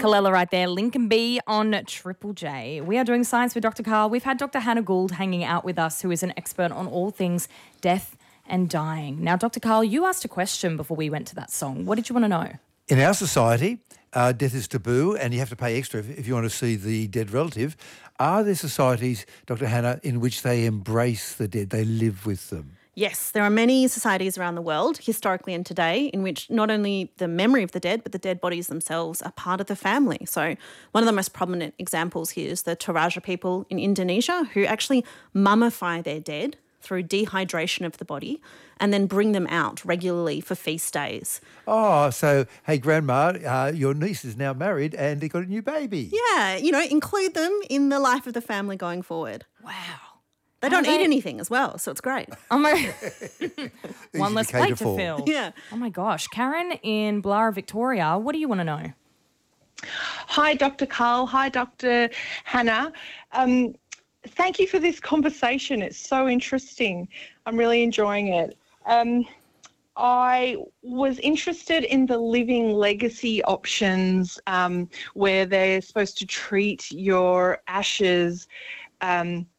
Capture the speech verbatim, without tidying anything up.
Kalella right there. Lincoln B on Triple J. We are doing Science with Doctor Karl. We've had Doctor Hannah Gould hanging out with us, who is an expert on all things death and dying. Now, Doctor Karl, you asked a question before we went to that song. What did you want to know? In our society, uh, death is taboo and you have to pay extra if, if you want to see the dead relative. Are there societies, Doctor Hannah, in which they embrace the dead, they live with them? Yes, there are many societies around the world, historically and today, in which not only the memory of the dead, but the dead bodies themselves are part of the family. So one of the most prominent examples here is the Toraja people in Indonesia, who actually mummify their dead through dehydration of the body and then bring them out regularly for feast days. Oh, so, hey, Grandma, uh, your niece is now married and they got a new baby. Yeah, you know, include them in the life of the family going forward. Wow. They don't eat anything as well, so it's great. Oh my! One to less cater plate to for. fill. Yeah. Oh my gosh. Karen in Blara, Victoria, what do you want to know? Hi, Doctor Karl. Hi, Doctor Hannah. Um, thank you for this conversation. It's so interesting. I'm really enjoying it. Um, I was interested in the living legacy options um, where they're supposed to treat your ashes um,